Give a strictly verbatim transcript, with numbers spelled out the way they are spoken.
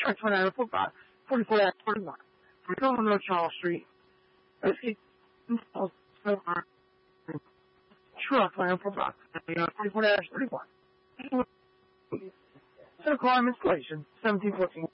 twenty-nine football, forty-four forty-one. We're going on Charles Street. Let's get truck line football, forty-four thirty-one. Center Climb installation, seventeen fourteen.